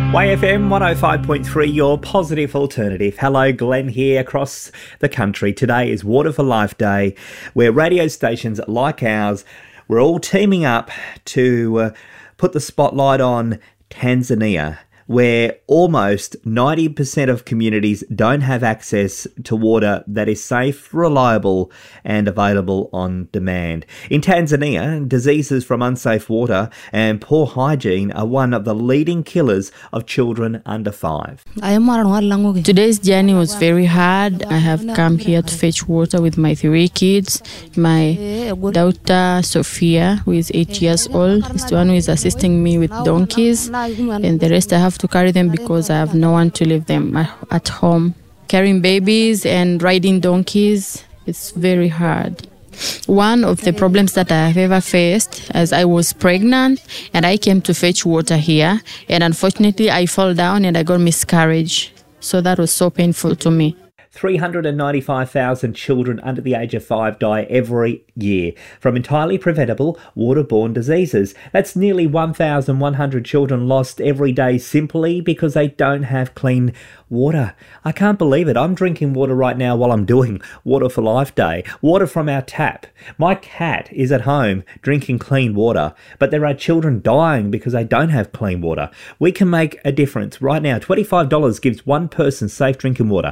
YFM 105.3, your positive alternative. Hello, Glenn here across the country. Today is Water for Life Day, where radio stations like ours, we're all teaming up to put the spotlight on Tanzania, where almost 90% of communities don't have access to water that is safe, reliable and available on demand. In Tanzania, diseases from unsafe water and poor hygiene are one of the leading killers of children under 5. Today's journey was very hard. I have come here to fetch water with my 3 kids. My daughter, Sophia, who is 8 years old, is the one who is assisting me with donkeys, and the rest I have to carry them because I have no one to leave them at home. Carrying babies and riding donkeys, it's very hard. One of the problems that I have ever faced as I was pregnant and I came to fetch water here, and unfortunately I fell down and I got miscarriage. So that was so painful to me. 395,000 children under the age of 5 die every year from entirely preventable waterborne diseases. That's nearly 1,100 children lost every day simply because they don't have clean water. I can't believe it. I'm drinking water right now while I'm doing Water for Life Day. Water from our tap. My cat is at home drinking clean water, but there are children dying because they don't have clean water. We can make a difference right now. $25 gives one person safe drinking water.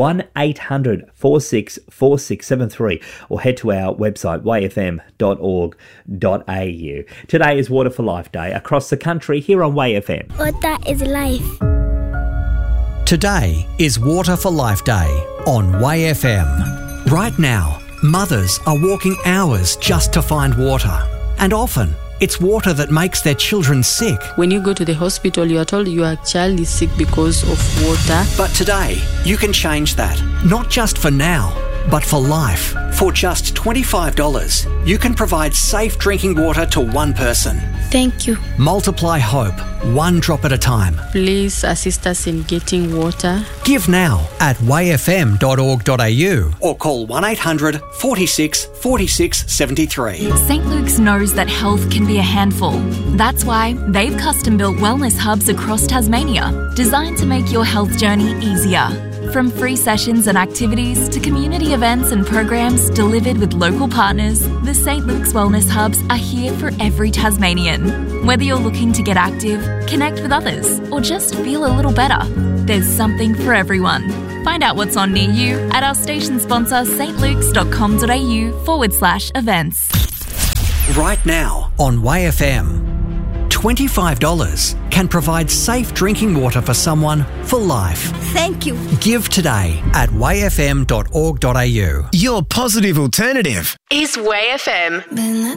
1-800-464673, or head to our website wayfm.org.au. Today is Water for Life Day across the country here on WayFM. Water is life. Today is Water for Life Day on WayFM. Right now, mothers are walking hours just to find water, and often it's water that makes their children sick. When you go to the hospital, you are told your child is sick because of water. But today, you can change that, not just for now, but for life. For just $25, you can provide safe drinking water to one person. Thank you. Multiply hope, one drop at a time. Please assist us in getting water. Give now at wayfm.org.au or call 1-800 46 73. St. Luke's knows that health can be a handful. That's why they've custom-built wellness hubs across Tasmania, designed to make your health journey easier. From free sessions and activities to community events and programs delivered with local partners, the St. Luke's Wellness Hubs are here for every Tasmanian. Whether you're looking to get active, connect with others, or just feel a little better, there's something for everyone. Find out what's on near you at our station sponsor stlukes.com.au/events. Right now on WayFM. $25 can provide safe drinking water for someone for life. Thank you. Give today at wayfm.org.au. Your positive alternative is WayFM.